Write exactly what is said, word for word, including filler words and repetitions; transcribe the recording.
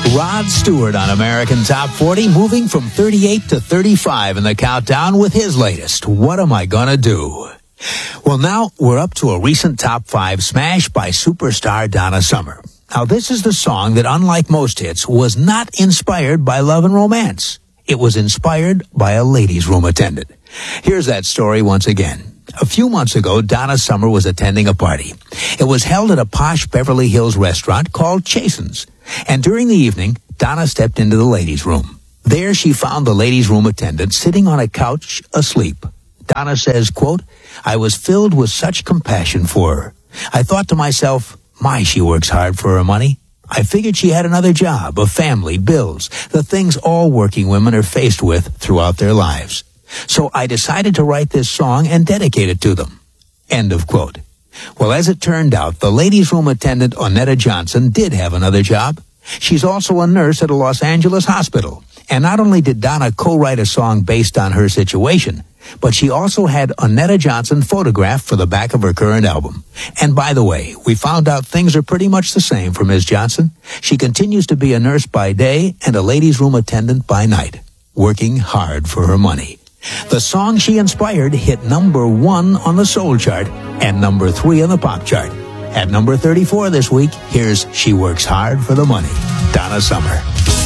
Rod Stewart on American Top forty, moving from thirty-eight to thirty-five in the countdown with his latest, What Am I Gonna Do? Well, now we're up to a recent top five smash by superstar Donna Summer. Now, this is the song that, unlike most hits, was not inspired by love and romance. It was inspired by a ladies' room attendant. Here's that story once again. A few months ago, Donna Summer was attending a party. It was held at a posh Beverly Hills restaurant called Chasen's. And during the evening, Donna stepped into the ladies' room. There she found the ladies' room attendant sitting on a couch asleep. Donna says, quote, I was filled with such compassion for her. I thought to myself, my, she works hard for her money. I figured she had another job, a family, bills, the things all working women are faced with throughout their lives. So I decided to write this song and dedicate it to them. End of quote. Well, as it turned out, the ladies' room attendant, Onetta Johnson, did have another job. She's also a nurse at a Los Angeles hospital. And not only did Donna co-write a song based on her situation, but she also had Onetta Johnson photographed for the back of her current album. And by the way, we found out things are pretty much the same for Miz Johnson. She continues to be a nurse by day and a ladies' room attendant by night, working hard for her money. The song she inspired hit number one on the soul chart and number three on the pop chart. At number thirty-four this week, here's She Works Hard for the Money, Donna Summer.